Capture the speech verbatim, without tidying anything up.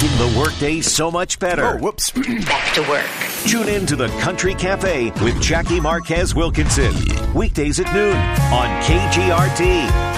making the workday so much better. Oh, whoops. Back to work. Tune in to the Country Cafe with Jackie Marquez Wilkinson. Weekdays at noon on K G R T.